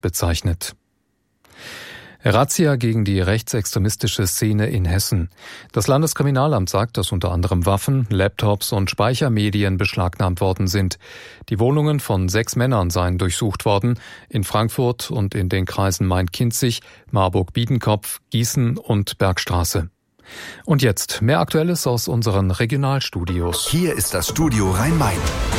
bezeichnet. Razzia gegen die rechtsextremistische Szene in Hessen. Das Landeskriminalamt sagt, dass unter anderem Waffen, Laptops und Speichermedien beschlagnahmt worden sind. Die Wohnungen von 6 Männern seien durchsucht worden, in Frankfurt und in den Kreisen Main-Kinzig, Marburg-Biedenkopf, Gießen und Bergstraße. Und jetzt mehr Aktuelles aus unseren Regionalstudios. Hier ist das Studio Rhein-Main.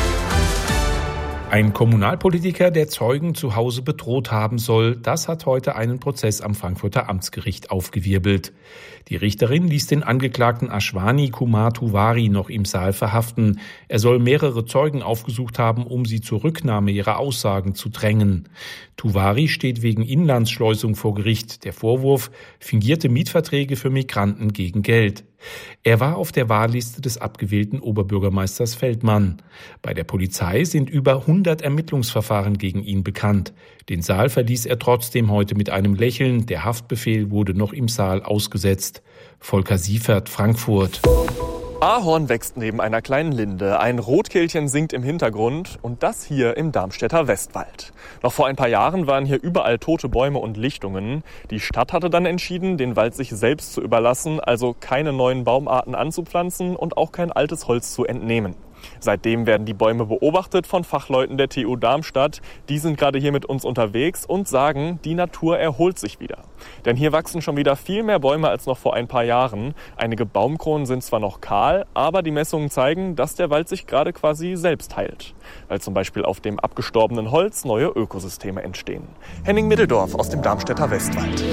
Ein Kommunalpolitiker, der Zeugen zu Hause bedroht haben soll, das hat heute einen Prozess am Frankfurter Amtsgericht aufgewirbelt. Die Richterin ließ den Angeklagten Ashwani Kumar Tiwari noch im Saal verhaften. Er soll mehrere Zeugen aufgesucht haben, um sie zur Rücknahme ihrer Aussagen zu drängen. Tiwari steht wegen Inlandsschleusung vor Gericht. Der Vorwurf: fingierte Mietverträge für Migranten gegen Geld. Er war auf der Wahlliste des abgewählten Oberbürgermeisters Feldmann. Bei der Polizei sind über 100 Ermittlungsverfahren gegen ihn bekannt. Den Saal verließ er trotzdem heute mit einem Lächeln. Der Haftbefehl wurde noch im Saal ausgesetzt. Volker Siefert, Frankfurt. Ahorn wächst neben einer kleinen Linde, ein Rotkehlchen singt im Hintergrund und das hier im Darmstädter Westwald. Noch vor ein paar Jahren waren hier überall tote Bäume und Lichtungen. Die Stadt hatte dann entschieden, den Wald sich selbst zu überlassen, also keine neuen Baumarten anzupflanzen und auch kein altes Holz zu entnehmen. Seitdem werden die Bäume beobachtet von Fachleuten der TU Darmstadt. Die sind gerade hier mit uns unterwegs und sagen, die Natur erholt sich wieder. Denn hier wachsen schon wieder viel mehr Bäume als noch vor ein paar Jahren. Einige Baumkronen sind zwar noch kahl, aber die Messungen zeigen, dass der Wald sich gerade quasi selbst heilt. Weil zum Beispiel auf dem abgestorbenen Holz neue Ökosysteme entstehen. Henning Middeldorf aus dem Darmstädter Westwald.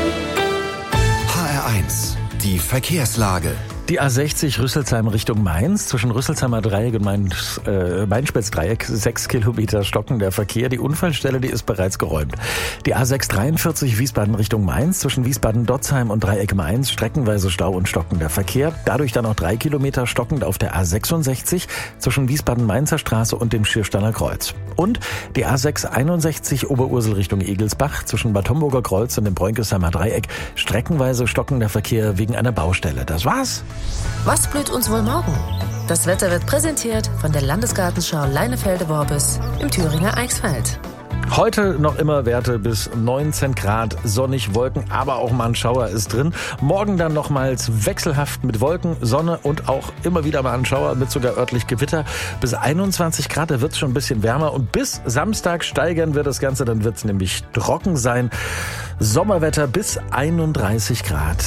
HR1, die Verkehrslage. Die A60 Rüsselsheim Richtung Mainz, zwischen Rüsselsheimer Dreieck und Mainspitz-Dreieck, 6 Kilometer stockender Verkehr. Die Unfallstelle, die ist bereits geräumt. Die A6 43 Wiesbaden Richtung Mainz, zwischen Wiesbaden-Dotzheim und Dreieck Mainz, streckenweise Stau und stockender Verkehr. Dadurch dann auch 3 Kilometer stockend auf der A66 zwischen Wiesbaden-Mainzer Straße und dem Schiersteiner Kreuz. Und die A6 61 Oberursel Richtung Egelsbach, zwischen Bad Homburger Kreuz und dem Bräunkesheimer Dreieck, streckenweise stockender Verkehr wegen einer Baustelle. Das war's. Was blüht uns wohl morgen? Das Wetter wird präsentiert von der Landesgartenschau Leinefelde-Worbis im Thüringer Eichsfeld. Heute noch immer Werte bis 19 Grad, sonnig, Wolken, aber auch mal ein Schauer ist drin. Morgen dann nochmals wechselhaft mit Wolken, Sonne und auch immer wieder mal ein Schauer mit sogar örtlich Gewitter. Bis 21 Grad, da wird es schon ein bisschen wärmer und bis Samstag steigern wir das Ganze, dann wird es nämlich trocken sein. Sommerwetter bis 31 Grad.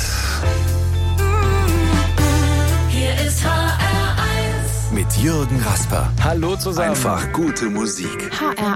Mit Jürgen Rasper. Hallo zusammen. Einfach gute Musik. HR